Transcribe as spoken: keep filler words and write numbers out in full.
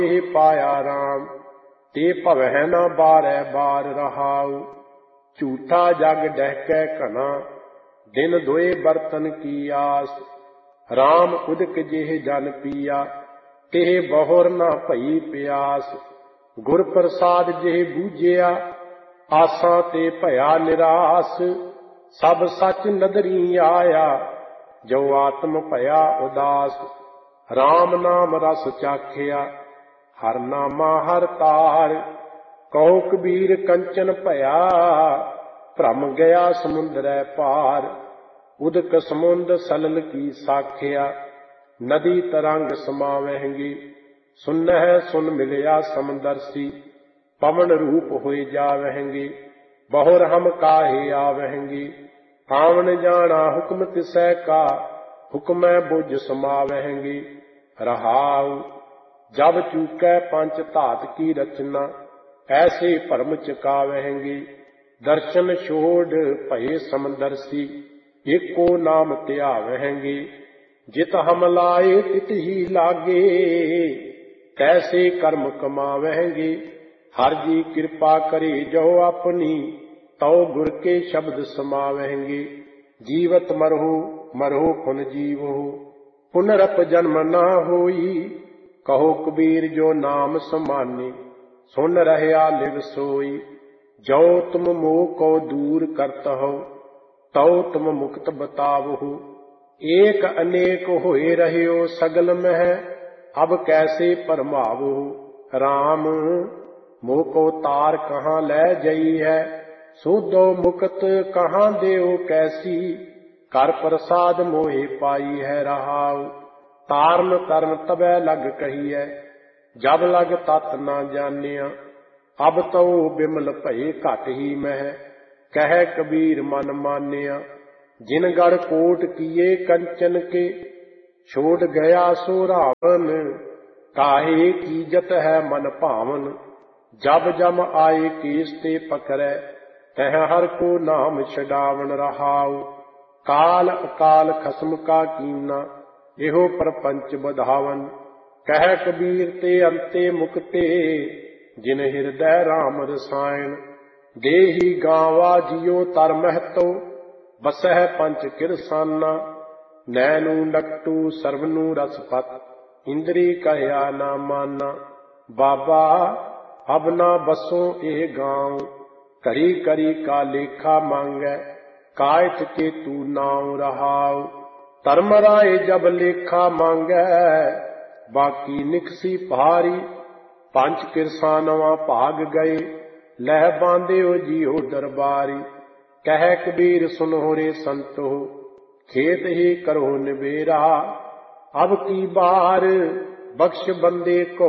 पाया राम, ते भवै न बारै बार रहाऊ। झूठा जग डहकै घना, दिन दोए बर्तन की आस। राम उदक जेह जन पिया, तेह बहुर न भई प्यास। गुर प्रसाद जेह बूझिया, आसां ते भया निरास। सब सच नदरी आया, जो आत्म भया उदास। राम नाम रस चाखिया, हर नामा हर तार। कहो कबीर कंचन भया, भ्रम गया समुंदरै पार। उदक समुंद सलल की साखिया, नदी तरंग समावहंगी। सुनह सुन मिलिया समदर्शी, पवन रूप होए जावहंगी। बहुर हम काहे आवहंगी, आवन जाना हुक्म तिसै का। हुक्मै बुझ समावहंगी। रहाऊ जब चूकै पंच धात की रचना, ऐसे भरम चकावहंगी। दर्शन छोड़ भये समदर्शी, एको नाम त्यावहंगी। जित हम लाए तित ही लागे, तैसे कर्म कमावहंगी। हर जी कृपा करे जो अपनी, तौ गुर के शब्द समावहंगी। जीवत मरहु मरहु पुन जीवहु, पुनरप जन्म न होई। कहो कबीर जो नाम समाने, सुन रहया लिव सोई। जो तुम मोह को दूर करत हो, तौ तुम मुक्त बतावहु। एक अनेक होए रहयो सगल मह, अब कैसे परमावहु। राम मोह को तार कहाँ लै जई है, सोधो मुक्त कहाँ देओ कैसी। कर प्रसाद मोहे पाई है रहाऊ, तारन तरन तबै लग कहिए। जब लग तत न जानिया, अब तो बिमल भये घट ही मह। कह कबीर मन मानिया, जिन गढ़ कोट किए कंचन के। छोड़ गया सो रावण, काहे कीजत है मन भावन। जब जम आए केस ते पकड़ै, तह हर को नाम छडावन रहाऊ। काल अकाल खसम का कीना, एहो प्रपंच बधावन। कह कबीर ते अंते मुक्ते, जिन हृदय राम रसायन। देही गावा जियो तर महतो, बसह पंच किरसाना। नैनू नकटू सर्वनू रसपत, इंद्री कहया ना माना। बाबा अब ना बसो एह गाँव, करी करी का लेखा मांगै। कायत के तू नाव रहाऊ, धर्म राय जब लेखा मांगै। बाकी निकसी भारी, पंच किरसानवा भाग गए। लह बांधियो जियो दरबारी, कह कबीर सुनो रे संतो। खेत ही करो निबेरा, अब की बार बख्श बंदे को।